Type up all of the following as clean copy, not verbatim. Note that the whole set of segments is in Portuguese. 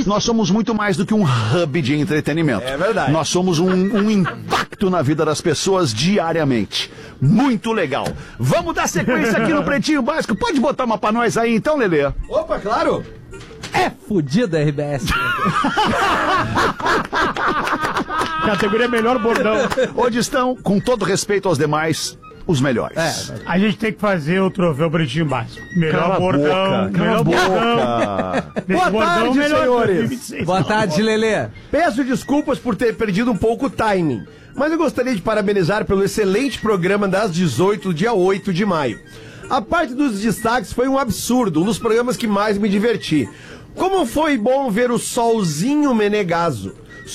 Nós somos muito mais do que um hub de entretenimento. É verdade. Nós somos um impacto na vida das pessoas diariamente. Muito legal. Vamos dar sequência aqui no Pretinho Básico. Pode botar uma pra nós aí então, Lelê? Opa, claro. É fudida, RBS. Categoria melhor bordão. Onde estão, com todo respeito aos demais, os melhores. A gente tem que fazer o troféu Pretinho Básico. Melhor Cala a bordão. boca, cala Melhor a bordão. boca. Boa tarde, senhores. 2026. Boa tarde, Lelê. Peço desculpas por ter perdido um pouco o timing, mas eu gostaria de parabenizar pelo excelente programa das 18 do dia 8 de maio. A parte dos destaques foi um absurdo, um dos programas que mais me diverti. Como foi bom ver o Solzinho Menegaso.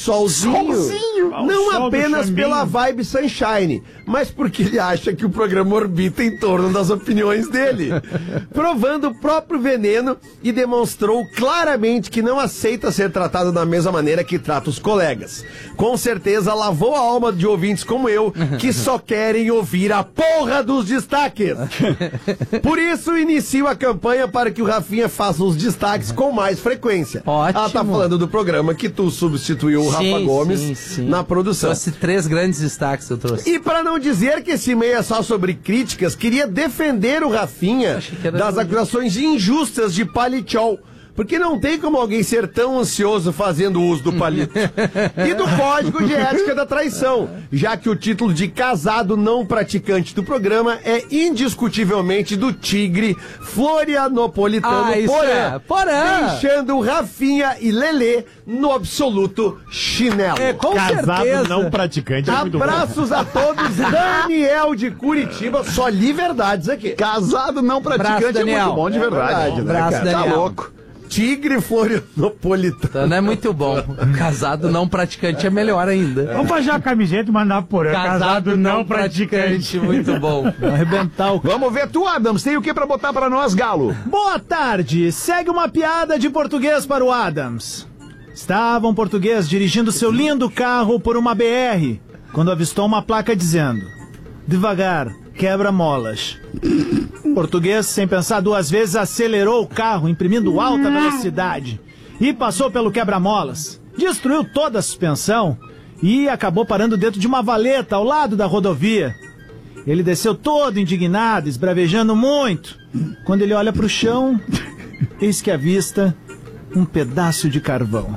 Solzinho. Não Sol do apenas Xambinho. pela vibe Sunshine, mas porque ele acha que o programa orbita em torno das opiniões dele. Provando o próprio veneno e demonstrou claramente que não aceita ser tratado da mesma maneira que trata os colegas. Com certeza lavou a alma de ouvintes como eu, que só querem ouvir a porra dos destaques. Por isso, inicio a campanha para que o Rafinha faça os destaques com mais frequência. Ótimo. Ela tá falando do programa que tu substituiu o Rafa Gomes na produção. Trouxe 3 grandes destaques, eu trouxe. E para não dizer que esse e-mail é só sobre críticas, queria defender o Rafinha Achei que era das acusações injustas de palichol. Porque não tem como alguém ser tão ansioso fazendo uso do palito. E do código de ética da traição, já que o título de casado não praticante do programa é indiscutivelmente do tigre florianopolitano Porã. deixando o Rafinha e Lelê no absoluto chinelo. Com Casado certeza. não praticante. É muito bom. Abraços a todos, Daniel de Curitiba, só li verdades aqui. Casado não praticante Abraço, é Daniel. muito bom de verdade. né, Abraço, cara? Daniel. Tá louco. Tigre florianopolitano. Então é muito bom. Casado não praticante é melhor ainda. Vamos fazer a camiseta e mandar por aí. Casado não praticante. Muito bom. Arrebentar o... Vamos ver tu, Adams. Tem o que pra botar pra nós, Galo? Boa tarde! Segue uma piada de português para o Adams. Estava um português dirigindo seu lindo carro por uma BR, quando avistou uma placa dizendo: devagar, quebra molas. O português, sem pensar 2 vezes, acelerou o carro, imprimindo alta velocidade, e passou pelo quebra-molas. Destruiu toda a suspensão e acabou parando dentro de uma valeta ao lado da rodovia. Ele desceu todo indignado, esbravejando muito. Quando ele olha para o chão, eis que avista um pedaço de carvão.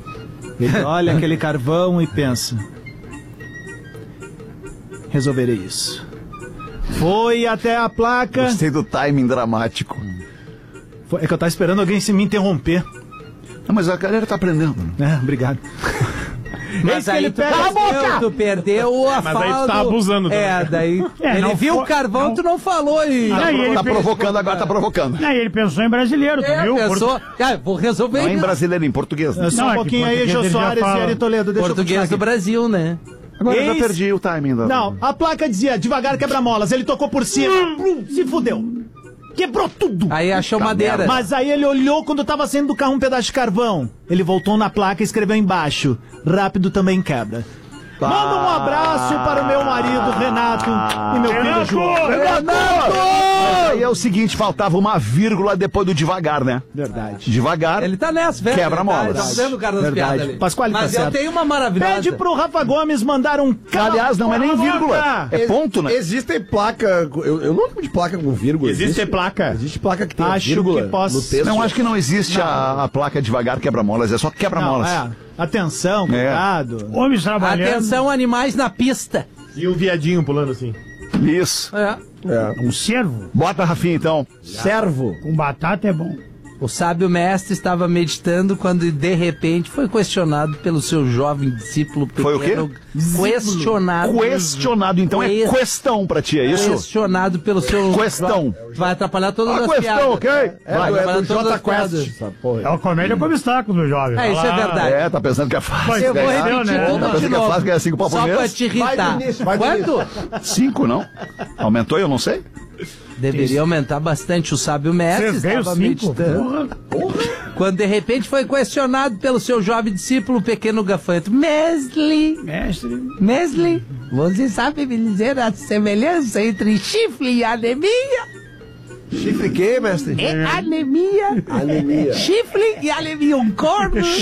Ele olha aquele carvão e pensa: resolverei isso. Foi até a placa. Gostei do timing dramático. É que eu tava esperando alguém se me interromper. Não, mas a galera tá aprendendo. Obrigado. Mas Eis que aí ele pega a boca! tu perdeu a Mas fala aí tu tá abusando também. daí ele não viu foi- o carvão, não. tu não falou e... Aí ele Tá pensou- provocando, agora tá provocando. Aí ele pensou em brasileiro, tu viu? pensou... vou resolver Não é em isso. brasileiro, é em português. né? Só Não, um é que pouquinho aí, português Jô ele já Soares e fala. Ari Toledo. Deixa Português do eu Brasil, né? Agora eu já Eis- perdi o timing. Não, a placa dizia devagar quebra-molas. Ele tocou por cima. Plum, se fudeu. Quebrou tudo. Aí achou madeira. Mas aí ele olhou quando tava saindo do carro um pedaço de carvão. Ele voltou na placa e escreveu embaixo: rápido também quebra. Manda um abraço para o meu marido Renato e meu filho João. Mas aí é o seguinte, faltava uma vírgula depois do devagar, né? Verdade. Devagar. Ele tá nessa, velho. Quebra-molas. Tá fazendo o cara das Verdade. piadas ali. Pasquale tá Mas eu certo. tenho uma maravilhosa. Pede pro Rafa Gomes mandar um Aliás, não é nem Cala a vírgula. boca! É ponto, né? Existem placa. Eu não lembro de placa com vírgula. Existe placa. Existe placa que tem Acho vírgula que posso- no texto. Não, acho que não existe a placa devagar quebra-molas, é só Não, quebra-molas. Atenção, cuidado. Homens trabalhando. Atenção, animais na pista. E um viadinho pulando assim. Isso. Um cervo Bota, Rafinha, então. Servo. com batata é bom. O sábio mestre estava meditando quando de repente foi questionado pelo seu jovem discípulo pequeno. Foi o quê? Questionado. Questionado, então é Ques- questão pra ti, é isso? Questionado pelo seu... Questão. Vai atrapalhar todas A as questão, piadas. ok? É Vai do atrapalhar todas J as piadas. Quest. Essa porra. É uma comédia com obstáculos, meu jovem. É, isso é verdade. É, tá pensando que é fácil Mas Eu vou ganhar? repetir né? tudo Tá de pensando que é novo. fácil ganhar 5 pau por Só pra mês? te Vai irritar. do início, vai do Quanto? 5, não? Aumentou, eu não sei. Deveria aumentar bastante. O sábio mestre Vocês ganham estava 5? meditando. Quando de repente foi questionado pelo seu jovem discípulo, o pequeno gafanhoto. Mestre, você sabe me dizer a semelhança entre chifre e anemia? Chifre que, mestre? É anemia. Anemia. Chifre e anemia, um corno.